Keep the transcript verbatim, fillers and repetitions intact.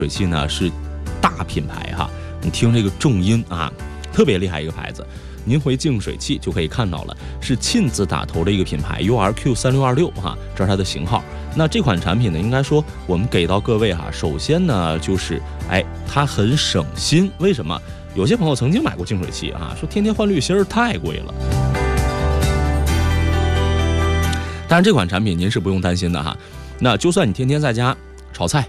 水器呢是大品牌哈，你听这个重音啊，特别厉害一个牌子。您回净水器就可以看到了，是沁字打头的一个品牌 U R Q 三六二六哈，这是它的型号。那这款产品呢，应该说我们给到各位哈，首先呢就是哎，它很省心。为什么？有些朋友曾经买过净水器啊，说天天换滤芯儿太贵了。当然这款产品您是不用担心的哈，那就算你天天在家炒菜